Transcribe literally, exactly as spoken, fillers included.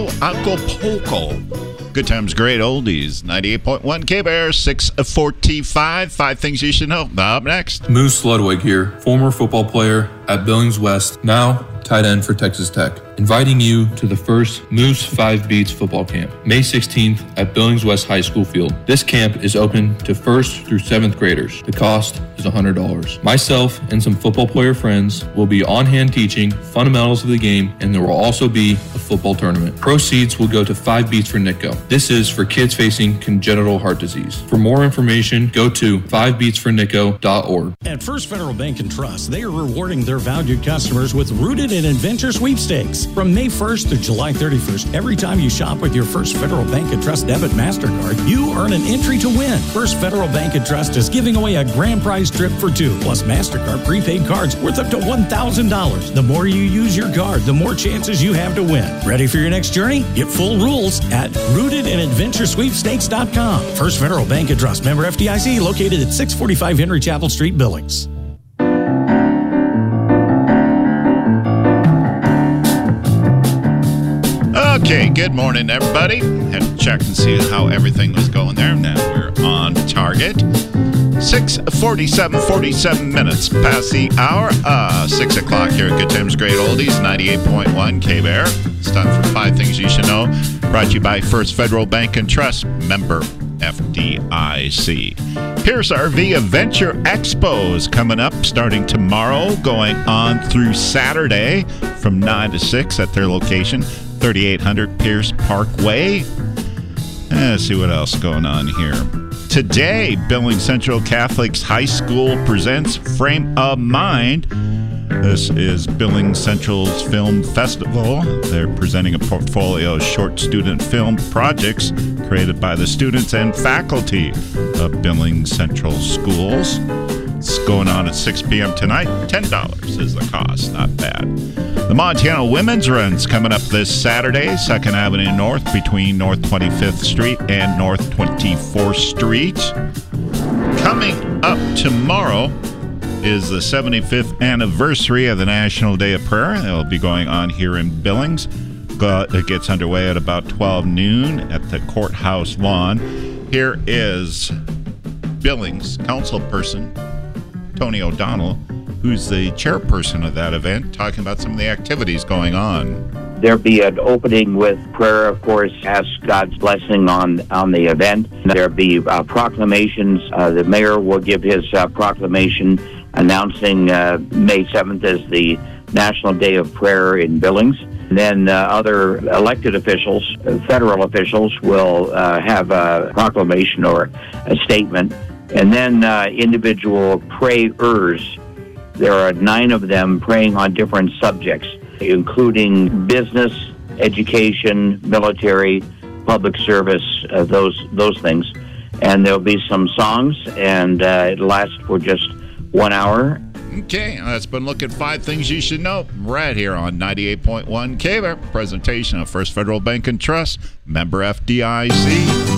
Hello, Acapulco. Good times, great oldies. ninety-eight point one K-Bear, six forty-five. Five things you should know. Up next. Moose Ludwig here, former football player at Billings West, now tight end for Texas Tech. Inviting you to the first Moose five Beats football camp, May sixteenth at Billings West High School Field. This camp is open to first through seventh graders. The cost is one hundred dollars. Myself and some football player friends will be on hand teaching fundamentals of the game, and there will also be a football tournament. Proceeds will go to five Beats for Nitco. This is for kids facing congenital heart disease. For more information, go to five beats for nitco dot org. At First Federal Bank and Trust, they are rewarding their valued customers with Rooted in Adventure sweepstakes. From May first to July thirty-first, every time you shop with your First Federal Bank and Trust debit MasterCard, you earn an entry to win. First Federal Bank and Trust is giving away a grand prize trip for two, plus MasterCard prepaid cards worth up to one thousand dollars. The more you use your card, the more chances you have to win. Ready for your next journey? Get full rules at rooted in adventure sweepstakes dot com. First Federal Bank and Trust, member F D I C, located at six forty-five Henry Chapel Street, Billings. Okay, good morning, everybody. Had to check and see how everything was going there. Now we're on target. six forty-seven, forty-seven minutes past the hour. Uh, six o'clock here at Good Times Great Oldies, ninety-eight point one K-Bear. It's time for Five Things You Should Know. Brought to you by First Federal Bank and Trust, member F D I C. Pierce R V Adventure Expo is coming up starting tomorrow, going on through Saturday from nine to six at their location, thirty-eight hundred Pierce Parkway. Eh, let's see what else is going on here. Today, Billings Central Catholic High School presents Frame of Mind. This is Billings Central's Film Festival. They're presenting a portfolio of short student film projects created by the students and faculty of Billings Central Schools. It's going on at six p.m. tonight. ten dollars is the cost. Not bad. The Montana Women's Run's coming up this Saturday, second Avenue North between North twenty-fifth Street and North twenty-fourth Street. Coming up tomorrow is the seventy-fifth anniversary of the National Day of Prayer. It will be going on here in Billings. It gets underway at about twelve noon at the courthouse lawn. Here is Billings councilperson Tony O'Donnell, who's the chairperson of that event, talking about some of the activities going on. There'll be an opening with prayer, of course, ask God's blessing on, on the event. There'll be uh, proclamations. Uh, the mayor will give his uh, proclamation announcing uh, May seventh as the National Day of Prayer in Billings. And then uh, other elected officials, uh, federal officials, will uh, have a proclamation or a statement. And then uh, individual prayers. There are nine of them praying on different subjects, including business, education, military, public service, uh, those those things. And there'll be some songs, and uh, it'll last for just one hour. Okay, that's been Look at Five Things You Should Know right here on ninety-eight point one K-Bear. Presentation of First Federal Bank and Trust, member F D I C.